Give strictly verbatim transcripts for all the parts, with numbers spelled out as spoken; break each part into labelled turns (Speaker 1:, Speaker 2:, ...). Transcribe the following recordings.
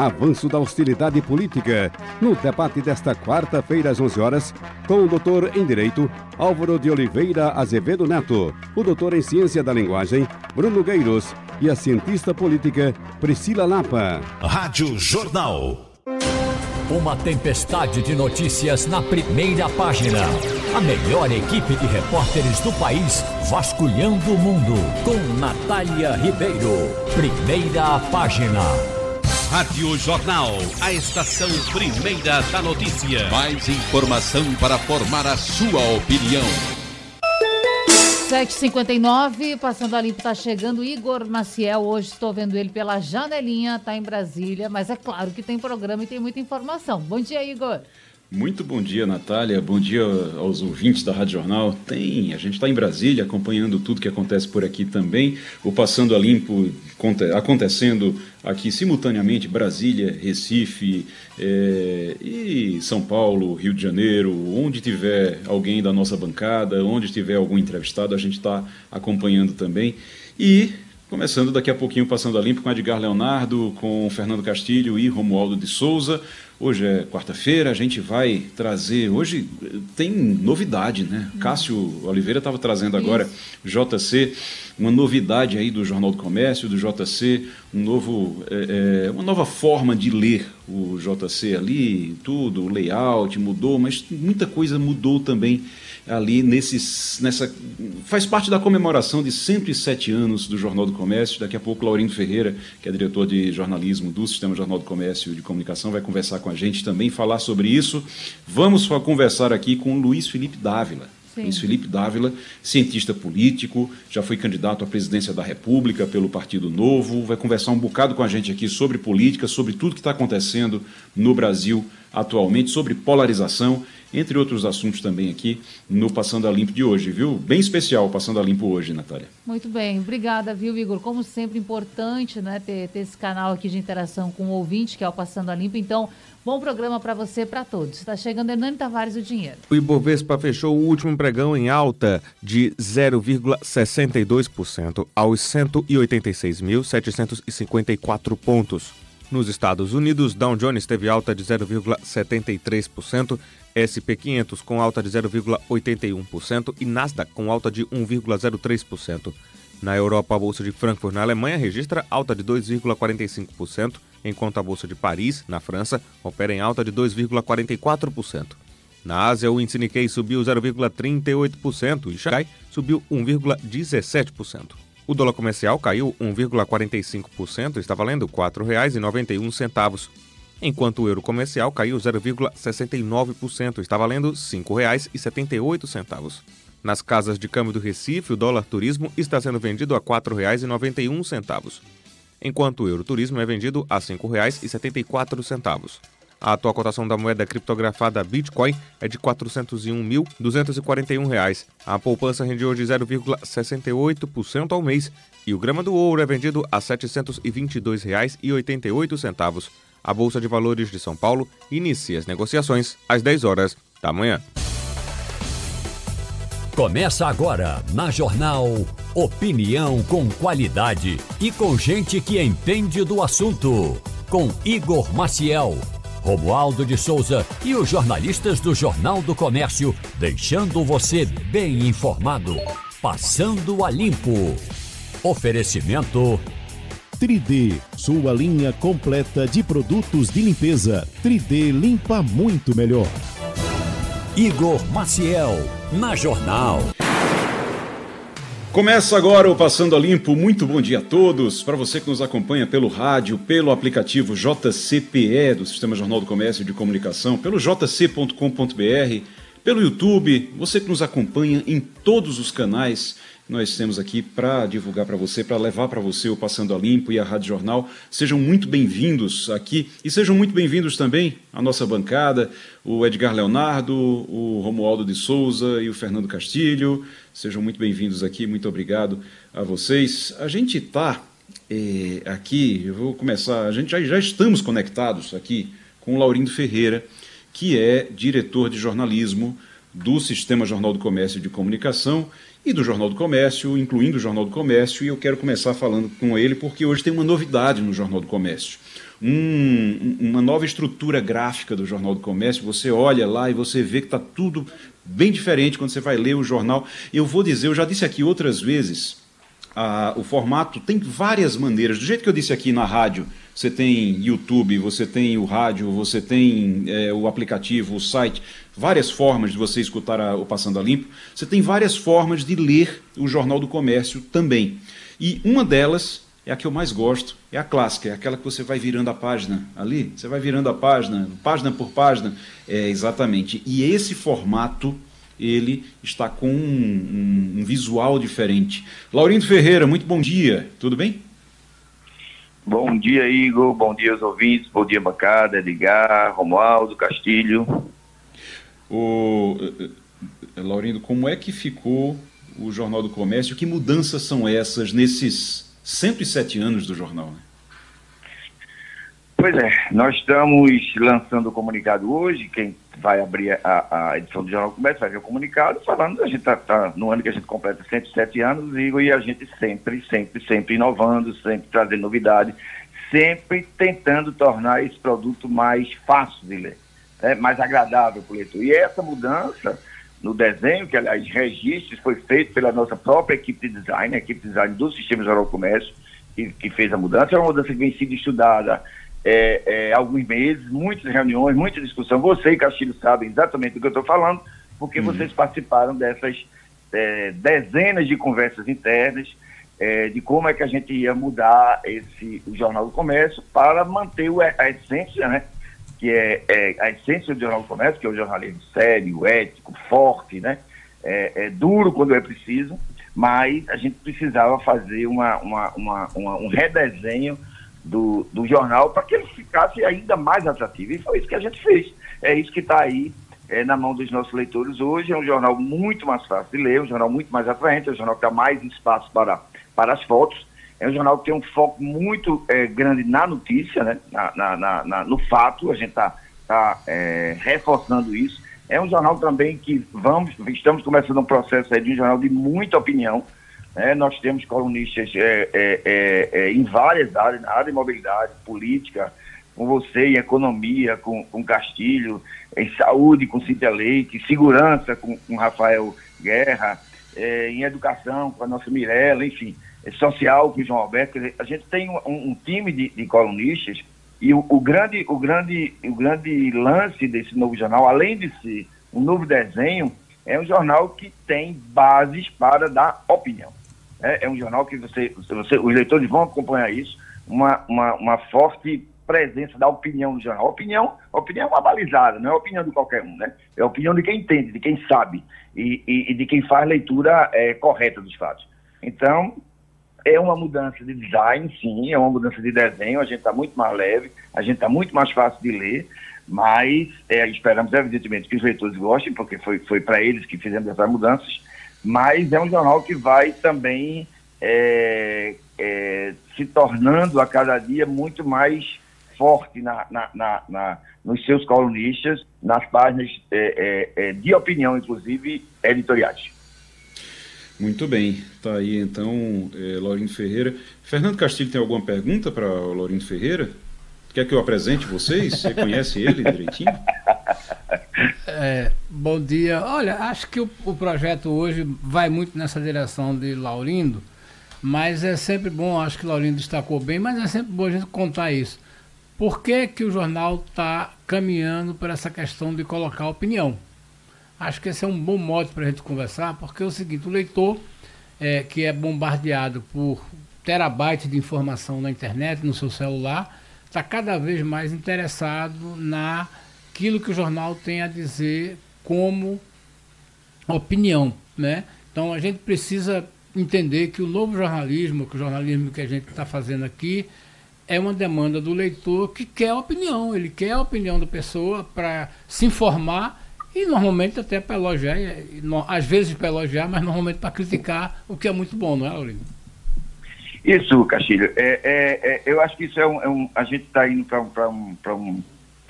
Speaker 1: Avanço da hostilidade política, no debate desta quarta-feira às onze horas, com o doutor em Direito, Álvaro de Oliveira Azevedo Neto, o doutor em Ciência da Linguagem, Bruno Gueiros, e a cientista política, Priscila Lapa.
Speaker 2: Rádio Jornal.
Speaker 3: Uma tempestade de notícias na primeira página. A melhor equipe de repórteres do país vasculhando o mundo. Com Natália Ribeiro. Primeira página.
Speaker 2: Rádio Jornal, a estação primeira da notícia. Mais informação para formar a sua opinião.
Speaker 4: sete e cinquenta e nove, Passando a Limpo está chegando. Igor Maciel, hoje estou vendo ele pela janelinha, está em Brasília, mas é claro que tem programa e tem muita informação. Bom dia, Igor.
Speaker 5: Muito bom dia, Natália. Bom dia aos ouvintes da Rádio Jornal. Tem, a gente está em Brasília acompanhando tudo que acontece por aqui também. O Passando a Limpo acontecendo aqui simultaneamente, Brasília, Recife é, e São Paulo, Rio de Janeiro, onde tiver alguém da nossa bancada, onde tiver algum entrevistado, a gente está acompanhando também. E começando daqui a pouquinho Passando a Limpo com Edgar Leonardo, com Fernando Castilho e Romualdo de Souza. Hoje é quarta-feira, a gente vai trazer... Hoje tem novidade, né? Hum. Cássio Oliveira estava trazendo agora J C, uma novidade aí do Jornal do Comércio, do J C, um novo, é, uma nova forma de ler o J C ali, tudo, o layout mudou, mas muita coisa mudou também ali nesses, nessa... Faz parte da comemoração de cento e sete anos do Jornal do Comércio. Daqui a pouco, Laurindo Ferreira, que é diretor de jornalismo do Sistema Jornal do Comércio e de Comunicação, vai conversar com a gente também, falar sobre isso. Vamos conversar aqui com Luiz Felipe Dávila. Sim. Luiz Felipe Dávila, cientista político, já foi candidato à presidência da República pelo Partido Novo, vai conversar um bocado com a gente aqui sobre política, sobre tudo que está acontecendo no Brasil atualmente, sobre polarização, entre outros assuntos também aqui no Passando a Limpo de hoje, viu? Bem especial o Passando a Limpo hoje, Natália.
Speaker 4: Muito bem, obrigada, viu, Igor? Como sempre, importante, né, ter, ter esse canal aqui de interação com o ouvinte, que é o Passando a Limpo. Então, bom programa para você e para todos. Está chegando Hernani Tavares, o dinheiro.
Speaker 6: O Ibovespa fechou o último pregão em alta de zero vírgula sessenta e dois por cento aos cento e oitenta e seis mil, setecentos e cinquenta e quatro pontos. Nos Estados Unidos, Dow Jones teve alta de zero vírgula setenta e três por cento, S e P quinhentos com alta de zero vírgula oitenta e um por cento e Nasdaq com alta de um vírgula zero três por cento. Na Europa, a Bolsa de Frankfurt, na Alemanha, registra alta de dois vírgula quarenta e cinco por cento, enquanto a Bolsa de Paris, na França, opera em alta de dois vírgula quarenta e quatro por cento. Na Ásia, o índice Nikkei subiu zero vírgula trinta e oito por cento e Xangai subiu um vírgula dezessete por cento. O dólar comercial caiu um vírgula quarenta e cinco por cento e está valendo quatro reais e noventa e um centavos, enquanto o euro comercial caiu zero vírgula sessenta e nove por cento e está valendo cinco reais e setenta e oito centavos. Nas casas de câmbio do Recife, o dólar turismo está sendo vendido a quatro reais e noventa e um centavos, enquanto o euro turismo é vendido a cinco reais e setenta e quatro centavos. A atual cotação da moeda criptografada Bitcoin é de quatrocentos e um mil, duzentos e quarenta e um reais. A poupança rende hoje zero vírgula sessenta e oito por cento ao mês e o grama do ouro é vendido a setecentos e vinte e dois reais e oitenta e oito centavos. A Bolsa de Valores de São Paulo inicia as negociações às dez horas da manhã.
Speaker 3: Começa agora, na Jornal, opinião com qualidade e com gente que entende do assunto. Com Igor Maciel, Romualdo de Souza e os jornalistas do Jornal do Comércio, deixando você bem informado. Passando a Limpo. Oferecimento
Speaker 7: três D, sua linha completa de produtos de limpeza. três D limpa muito melhor.
Speaker 3: Igor Maciel, na Jornal.
Speaker 5: Começa agora o Passando a Limpo. Muito bom dia a todos. Para você que nos acompanha pelo rádio, pelo aplicativo J C P E do Sistema Jornal do Comércio e de Comunicação, pelo j c ponto com ponto b r, pelo YouTube, você que nos acompanha em todos os canais nós temos aqui para divulgar para você, para levar para você o Passando a Limpo e a Rádio Jornal. Sejam muito bem-vindos aqui e sejam muito bem-vindos também a nossa bancada, o Edgar Leonardo, o Romualdo de Souza e o Fernando Castilho. Sejam muito bem-vindos aqui, muito obrigado a vocês. A gente está é, aqui, eu vou começar, a gente já, já estamos conectados aqui com o Laurindo Ferreira, que é diretor de jornalismo do Sistema Jornal do Comércio e de Comunicação e do Jornal do Comércio, incluindo o Jornal do Comércio, e eu quero começar falando com ele porque hoje tem uma novidade no Jornal do Comércio. Um, uma nova estrutura gráfica do Jornal do Comércio. Você olha lá e você vê que está tudo bem diferente quando você vai ler o jornal. Eu vou dizer, eu já disse aqui outras vezes, a, o formato tem várias maneiras. Do jeito que eu disse aqui na rádio, você tem YouTube, você tem o rádio, você tem é, o aplicativo, o site, várias formas de você escutar a, o Passando a Limpo. Você tem várias formas de ler o Jornal do Comércio também. E uma delas é a que eu mais gosto, é a clássica, é aquela que você vai virando a página ali, você vai virando a página, página por página, é, exatamente. E esse formato, ele está com um, um, um visual diferente. Laurindo Ferreira, muito bom dia, tudo bem?
Speaker 8: Bom dia, Igor, bom dia aos ouvintes, bom dia, bancada, Edgar, Romualdo, Castilho.
Speaker 5: O, Laurindo, como é que ficou o Jornal do Comércio? Que mudanças são essas nesses cento e sete anos do jornal, né?
Speaker 8: Pois é, nós estamos lançando o comunicado hoje. Quem vai abrir a, a edição do Jornal do Comércio vai ver o comunicado falando, a gente está tá, no ano que a gente completa cento e sete anos, Igor, e a gente sempre, sempre, sempre inovando, sempre trazendo novidade, sempre tentando tornar esse produto mais fácil de ler, né? Mais agradável para o leitor. E essa mudança no desenho, que aliás registros, foi feito pela nossa própria equipe de design, a equipe de design do Sistema Jornal do Comércio, que, que fez a mudança. É uma mudança que vem sendo estudada é, é, há alguns meses, muitas reuniões, muita discussão. Você e Castilho sabem exatamente do que eu estou falando, porque uhum. vocês participaram dessas é, dezenas de conversas internas, é, de como é que a gente ia mudar esse, o Jornal do Comércio para manter o, a essência, né? que é, é a essência do Jornal do Comércio, que é o jornalismo sério, ético, forte, né? É, é duro quando é preciso, mas a gente precisava fazer uma, uma, uma, uma, um redesenho do, do jornal para que ele ficasse ainda mais atrativo. E foi isso que a gente fez. É isso que está aí é, na mão dos nossos leitores hoje. É um jornal muito mais fácil de ler, um jornal muito mais atraente, é um jornal que dá mais espaço para, para as fotos. É um jornal que tem um foco muito é, grande na notícia, né? na, na, na, na, no fato, a gente está tá, é, reforçando isso. É um jornal também que vamos, estamos começando um processo aí de um jornal de muita opinião, né? Nós temos colunistas é, é, é, é, em várias áreas, na área de mobilidade, política, com você, em economia, com, com Castilho, em saúde, com Cíntia Leite, segurança, com, com Rafael Guerra, é, em educação, com a nossa Mirella, enfim, social, com o João Alberto. A gente tem um, um time de, de colunistas e o, o, grande, o, grande, o grande lance desse novo jornal, além de ser um novo desenho, é um jornal que tem bases para dar opinião. É, é um jornal que você, você, os leitores vão acompanhar isso, uma, uma, uma forte presença da opinião no jornal. A opinião, a opinião é uma balizada, não é a opinião de qualquer um, né? É a opinião de quem entende, de quem sabe e, e, e de quem faz leitura é, correta dos fatos. Então, é uma mudança de design, sim, é uma mudança de desenho, a gente está muito mais leve, a gente está muito mais fácil de ler, mas é, esperamos, evidentemente, que os leitores gostem, porque foi, foi para eles que fizemos essas mudanças, mas é um jornal que vai também é, é, se tornando a cada dia muito mais forte na, na, na, na, nos seus colunistas, nas páginas é, é, de opinião, inclusive, editoriais.
Speaker 5: Muito bem, está aí então é, Laurindo Ferreira. Fernando Castilho tem alguma pergunta para o Laurindo Ferreira? Quer que eu apresente vocês? Você conhece ele direitinho?
Speaker 9: É, bom dia. Olha, acho que o, o projeto hoje vai muito nessa direção de Laurindo, mas é sempre bom, acho que o Laurindo destacou bem, mas é sempre bom a gente contar isso. Por que que o jornal está caminhando para essa questão de colocar opinião? Acho que esse é um bom modo para a gente conversar, porque é o seguinte, o leitor é, que é bombardeado por terabytes de informação na internet, no seu celular, está cada vez mais interessado naquilo que o jornal tem a dizer como opinião, né? Então a gente precisa entender que o novo jornalismo, que o jornalismo que a gente está fazendo aqui, é uma demanda do leitor que quer opinião, ele quer a opinião da pessoa para se informar e normalmente até para elogiar, às vezes para elogiar, mas normalmente para criticar, o que é muito bom, não é, Laurindo?
Speaker 8: Isso, Castilho. É, é, é, eu acho que isso é um... É um a gente está indo para um, um, um,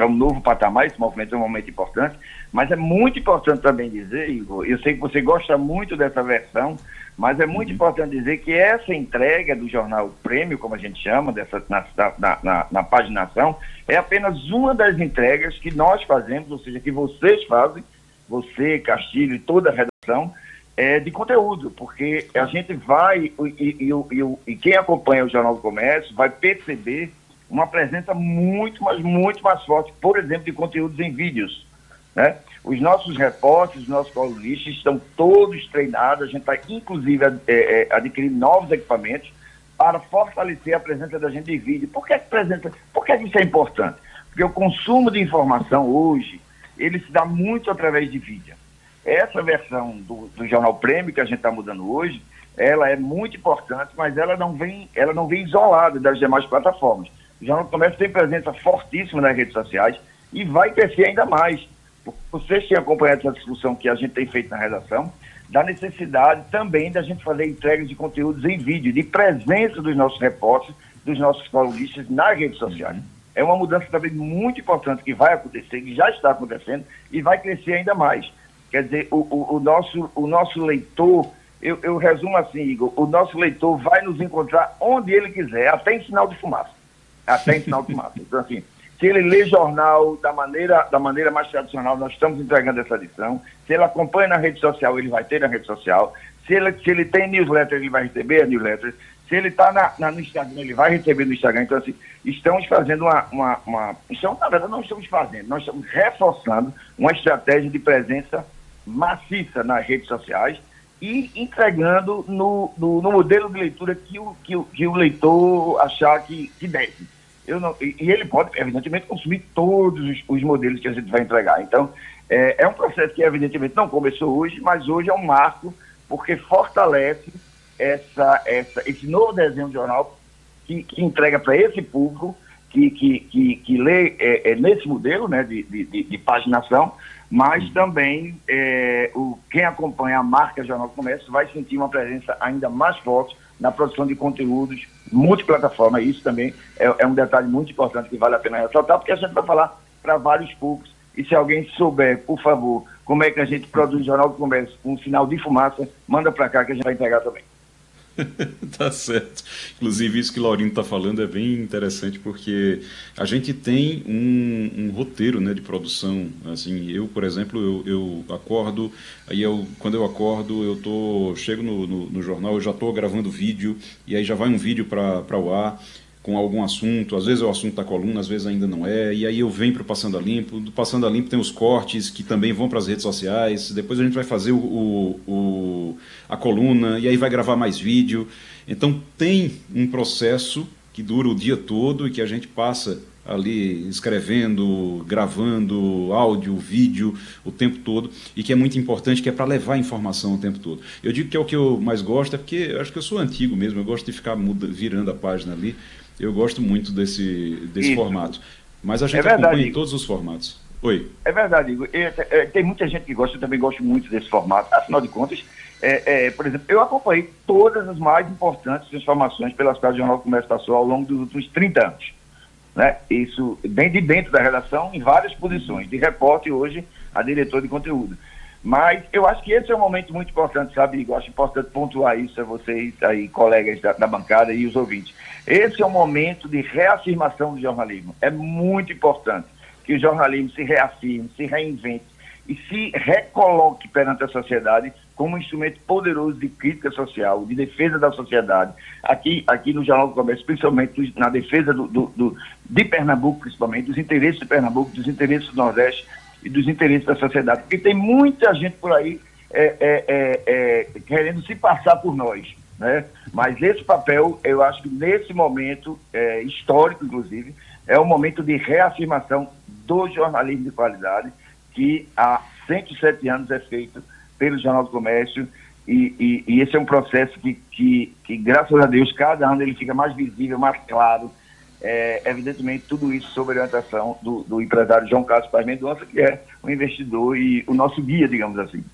Speaker 8: para um novo patamar. Esse movimento é um momento importante, mas é muito importante também dizer, Igor, eu sei que você gosta muito dessa versão, mas é muito importante dizer que essa entrega do jornal Prêmio, como a gente chama, dessa, na, na, na, na paginação, é apenas uma das entregas que nós fazemos, ou seja, que vocês fazem, você, Castilho e toda a redação, é, de conteúdo, porque a gente vai, e, e, e, e quem acompanha o Jornal do Comércio vai perceber uma presença muito, mas muito mais forte, por exemplo, de conteúdos em vídeos, né? Os nossos repórteres, os nossos colunistas estão todos treinados, a gente está, inclusive, é, é, adquirindo novos equipamentos para fortalecer a presença da gente em vídeo. Por que, que, presença, por que, que isso é importante? Porque o consumo de informação hoje, ele se dá muito através de vídeo. Essa versão do, do Jornal Prêmio que a gente está mudando hoje, ela é muito importante, mas ela não vem, ela não vem isolada das demais plataformas. O Jornal do Comércio tem presença fortíssima nas redes sociais e vai crescer ainda mais. Vocês têm acompanhado essa discussão que a gente tem feito na redação, da necessidade também da gente fazer entregas de conteúdos em vídeo, de presença dos nossos repórteres, dos nossos colunistas nas redes sociais. É uma mudança também muito importante que vai acontecer, que já está acontecendo e vai crescer ainda mais. Quer dizer, o, o, o, nosso, o nosso leitor, eu, eu resumo assim, Igor, o nosso leitor vai nos encontrar onde ele quiser, até em sinal de fumaça. Até em sinal de fumaça. Então, assim, se ele lê jornal da maneira, da maneira mais tradicional, nós estamos entregando essa edição. Se ele acompanha na rede social, ele vai ter na rede social. Se ele, se ele tem newsletter, ele vai receber a newsletter. Se ele está na, na, no Instagram, ele vai receber no Instagram. Então, assim, estamos fazendo uma... uma, uma estamos, na verdade, não estamos fazendo, nós estamos reforçando uma estratégia de presença maciça nas redes sociais e entregando no, no, no modelo de leitura que o, que o, que o leitor achar que, que deve. Eu não, e, e ele pode, evidentemente, consumir todos os, os modelos que a gente vai entregar. Então, é, é um processo que, evidentemente, não começou hoje, mas hoje é um marco, porque fortalece essa, essa, esse novo desenho de jornal que, que entrega para esse público que, que, que, que lê é, é, nesse modelo, né, de, de, de paginação, mas também é, o, quem acompanha a marca Jornal do Comércio vai sentir uma presença ainda mais forte na produção de conteúdos multiplataforma. Isso também é, é um detalhe muito importante que vale a pena ressaltar, porque a gente vai falar para vários públicos. E se alguém souber, por favor, como é que a gente produz Jornal do Comércio com um sinal de fumaça, manda para cá que a gente vai entregar também.
Speaker 5: Tá certo. Inclusive, isso que o Laurindo está falando é bem interessante, porque a gente tem um, um roteiro, né, de produção. Assim, eu, por exemplo, eu, eu acordo, aí eu, quando eu acordo, eu tô, chego no, no, no jornal, eu já estou gravando vídeo, e aí já vai um vídeo para o ar com algum assunto, às vezes é o assunto da coluna, às vezes ainda não é, e aí eu venho para o Passando a Limpo, do Passando a Limpo tem os cortes que também vão para as redes sociais, depois a gente vai fazer o, o, o, a coluna, e aí vai gravar mais vídeo. Então tem um processo que dura o dia todo e que a gente passa ali escrevendo, gravando áudio, vídeo o tempo todo, e que é muito importante, que é para levar informação o tempo todo. Eu digo que é o que eu mais gosto, é porque eu acho que eu sou antigo mesmo, eu gosto de ficar muda, virando a página ali. Eu gosto muito desse, desse formato. Mas a gente é verdade, acompanha em todos os formatos. Oi.
Speaker 8: É verdade, Igor. É, é, tem muita gente que gosta, eu também gosto muito desse formato. Afinal de contas, é, é, por exemplo, eu acompanhei todas as mais importantes transformações pelas quais o Jornal do Comércio passou ao longo dos últimos trinta anos. Né? Isso bem de dentro da redação, em várias posições, de repórter hoje a diretor de conteúdo. Mas eu acho que esse é um momento muito importante, sabe, Igor? Acho importante pontuar isso a vocês aí, colegas da, da bancada e os ouvintes. Esse é um momento de reafirmação do jornalismo. É muito importante que o jornalismo se reafirme, se reinvente e se recoloque perante a sociedade como um instrumento poderoso de crítica social, de defesa da sociedade. Aqui, aqui no Jornal do Comércio, principalmente na defesa do, do, do, de Pernambuco, principalmente, dos interesses de Pernambuco, dos interesses do Nordeste e dos interesses da sociedade. Porque tem muita gente por aí é, é, é, é, querendo se passar por nós, né? Mas esse papel, eu acho que nesse momento é, histórico, inclusive, é um momento de reafirmação do jornalismo de qualidade que há cento e sete anos é feito pelo Jornal do Comércio e, e, e esse é um processo que, que, que, graças a Deus, cada ano ele fica mais visível, mais claro. É, evidentemente, tudo isso sob a orientação do, do empresário João Carlos Paz Mendonça, que é o investidor e o nosso guia, digamos assim.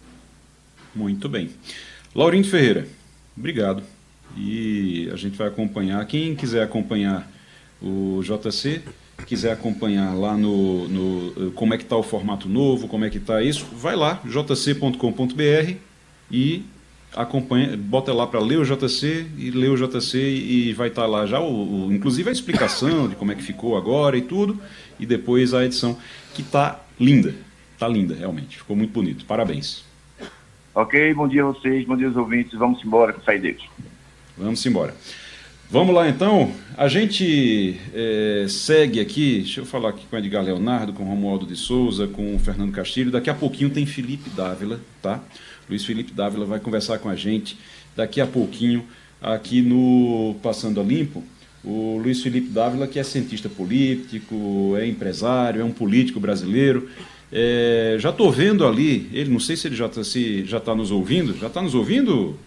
Speaker 5: Muito bem. Laurindo Ferreira, obrigado. E a gente vai acompanhar. Quem quiser acompanhar o J C, quiser acompanhar lá no, no como é que está o formato novo, como é que está isso, vai lá, j c ponto com ponto b r e acompanha, bota lá para ler o J C e lê o J C e vai estar tá lá já, o, o, inclusive a explicação de como é que ficou agora e tudo, e depois a edição, que está linda, está linda realmente, ficou muito bonito, parabéns.
Speaker 8: Ok, bom dia a vocês, bom dia aos ouvintes, vamos embora com saideiros.
Speaker 5: Vamos embora. Vamos lá então, a gente é, segue aqui, deixa eu falar aqui com o Edgar Leonardo, com o Romualdo de Souza, com o Fernando Castilho, daqui a pouquinho tem Felipe Dávila, tá? Luiz Felipe Dávila vai conversar com a gente daqui a pouquinho aqui no Passando a Limpo. O Luiz Felipe Dávila, que é cientista político, é empresário, é um político brasileiro. É, já estou vendo ali, ele, não sei se ele já está se, já tá nos ouvindo. Já está nos ouvindo?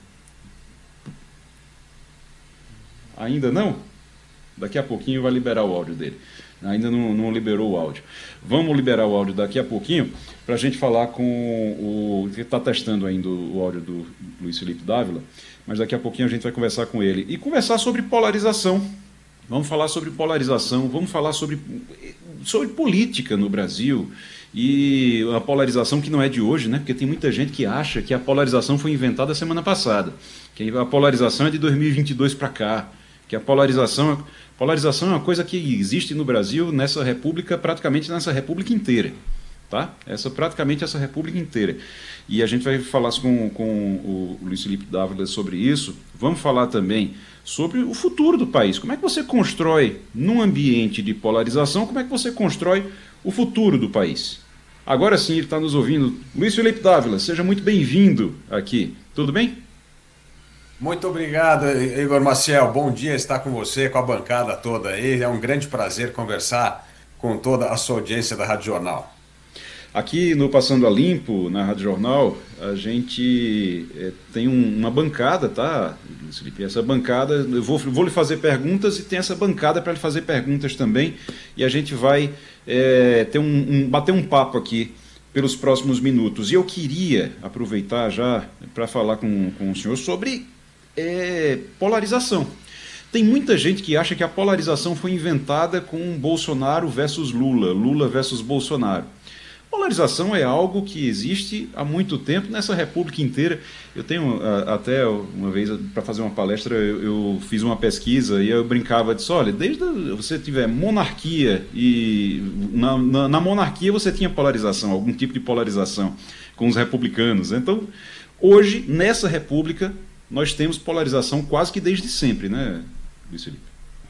Speaker 5: Ainda não? Daqui a pouquinho vai liberar o áudio dele. Ainda não, não liberou o áudio. Vamos liberar o áudio daqui a pouquinho para a gente falar com o... que está testando ainda o áudio do Luiz Felipe Dávila, mas daqui a pouquinho a gente vai conversar com ele. E conversar sobre polarização. Vamos falar sobre polarização, vamos falar sobre, sobre política no Brasil. E a polarização que não é de hoje, né? Porque tem muita gente que acha que a polarização foi inventada semana passada. Que a polarização é de dois mil e vinte e dois para cá. Que a polarização... Polarização é uma coisa que existe no Brasil, nessa república, praticamente nessa república inteira. Tá? Essa, praticamente essa república inteira. E a gente vai falar com, com o Luiz Felipe Dávila sobre isso. Vamos falar também sobre o futuro do país. Como é que você constrói, num ambiente de polarização, como é que você constrói o futuro do país? Agora sim, ele está nos ouvindo. Luiz Felipe Dávila, seja muito bem-vindo aqui. Tudo bem?
Speaker 10: Muito obrigado, Igor Maciel. Bom dia estar com você, com a bancada toda aí. É um grande prazer conversar com toda a sua audiência da Rádio Jornal.
Speaker 5: Aqui no Passando a Limpo, na Rádio Jornal, a gente é, tem um, uma bancada, tá, Felipe? Essa bancada, eu vou, vou lhe fazer perguntas e tem essa bancada para lhe fazer perguntas também. E a gente vai é, ter um, um, bater um papo aqui pelos próximos minutos. E eu queria aproveitar já para falar com, com o senhor sobre... É, polarização. Tem muita gente que acha que a polarização foi inventada com Bolsonaro versus Lula, Lula versus Bolsonaro. Polarização é algo que existe há muito tempo nessa república inteira. Eu tenho até uma vez, para fazer uma palestra, eu, eu fiz uma pesquisa e eu brincava, disse, olha, desde que você tiver monarquia e na, na, na monarquia você tinha polarização, algum tipo de polarização com os republicanos. Então, hoje, nessa república, nós temos polarização quase que desde sempre, né, Luiz Felipe?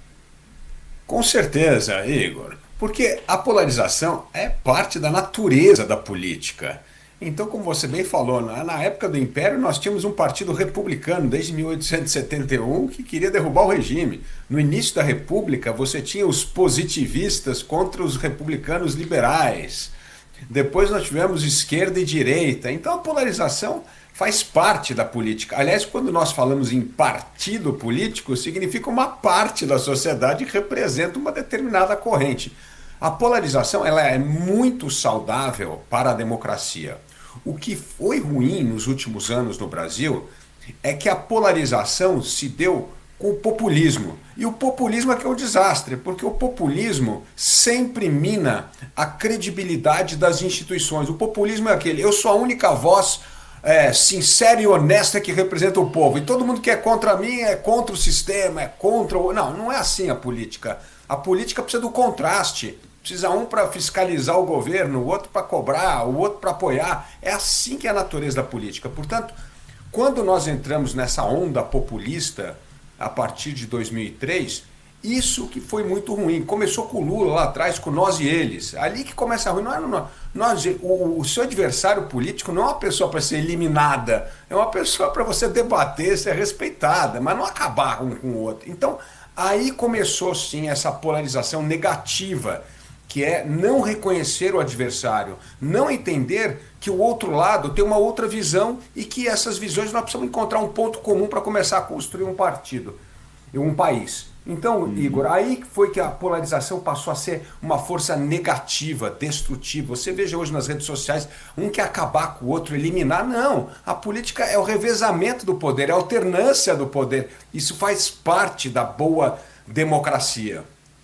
Speaker 10: Com certeza, Igor. Porque a polarização é parte da natureza da política. Então, como você bem falou, na, na época do Império nós tínhamos um partido republicano desde mil oitocentos e setenta e um que queria derrubar o regime. No início da República você tinha os positivistas contra os republicanos liberais. Depois nós tivemos esquerda e direita. Então a polarização faz parte da política. Aliás, quando nós falamos em partido político, significa uma parte da sociedade que representa uma determinada corrente. A polarização ela é muito saudável para a democracia. O que foi ruim nos últimos anos no Brasil é que a polarização se deu com o populismo. E o populismo é que é um desastre, porque o populismo sempre mina a credibilidade das instituições. O populismo é aquele, eu sou a única voz É, sincera e honesta que representa o povo. E todo mundo que é contra mim é contra o sistema, é contra o... Não, não é assim a política. A política precisa do contraste. Precisa um para fiscalizar o governo, o outro para cobrar, o outro para apoiar. É assim que é a natureza da política. Portanto, quando nós entramos nessa onda populista, a partir de dois mil e três, isso que foi muito ruim. Começou com o Lula lá atrás, com nós e eles. Ali que começa a ruim. Não é, não, nós, o, o seu adversário político não é uma pessoa para ser eliminada, é uma pessoa para você debater, ser respeitada, mas não acabar um com o outro. Então, aí começou sim essa polarização negativa, que é não reconhecer o adversário, não entender que o outro lado tem uma outra visão e que essas visões nós precisamos encontrar um ponto comum para começar a construir um partido, um país. Então, uhum. Igor, aí foi que a polarização passou a ser uma força negativa, destrutiva. Você veja hoje nas redes sociais, um quer acabar com o outro, eliminar. Não, a política é o revezamento do poder, é a alternância do poder. Isso faz parte da boa democracia.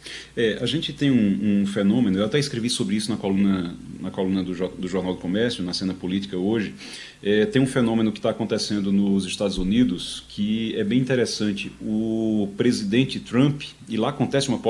Speaker 5: É, a gente tem um, um fenômeno, eu até escrevi sobre isso na coluna, na coluna do, do Jornal do Comércio, na cena política hoje. É, tem um fenômeno que está acontecendo nos Estados Unidos que é bem interessante. O presidente Trump, e lá acontece uma